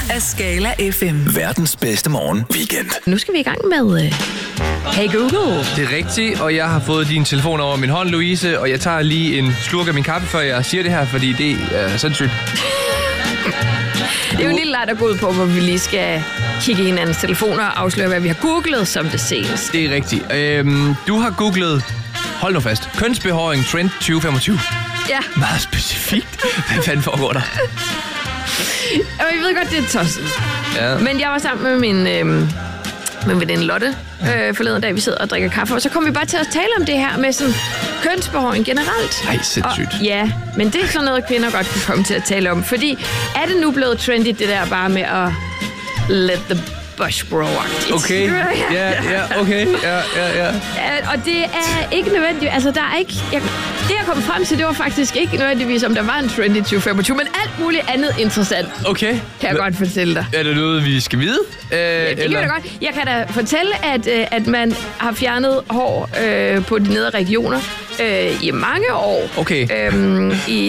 af Skala FM. Verdens bedste morgen weekend. Nu skal vi i gang med Hey Google. Det er rigtigt, og jeg har fået din telefon over min hånd, Louise, og jeg tager lige en slurk af min kaffe, før jeg siger det her, fordi det er sindssygt. Det er jo en lille leg, der går ud på, hvor vi lige skal kigge i hinandens telefoner og afsløre, hvad vi har googlet som det seneste. Det er rigtigt. Du har googlet, hold nu fast, kønsbehåring trend 2025. Ja. Meget specifikt. Hvad fanden foregår der? Og jeg ved godt, det er tosset. Ja. Men jeg var sammen med min veninde Lotte forleden dag, vi sidder og drikker kaffe, og så kom vi bare til at tale om det her med sådan kønsbehåring generelt. Ej, sindssygt. Og, ja, men det er sådan noget, kvinder godt kan komme til at tale om, fordi er det nu blevet trendy, det der bare med at let the bush grow-agtigt? Okay, ja, okay, ja. Og det er ikke nødvendigt, altså der er ikke, det jeg kom frem til, det var faktisk ikke nødvendigvis, om der var en trend i 2025, men alt muligt andet interessant. Okay. Kan jeg godt fortælle dig. Er det noget, vi skal vide? Ja, det kan jeg da godt. Jeg kan da fortælle, at man har fjernet hår på de nedre regioner i mange år. Okay.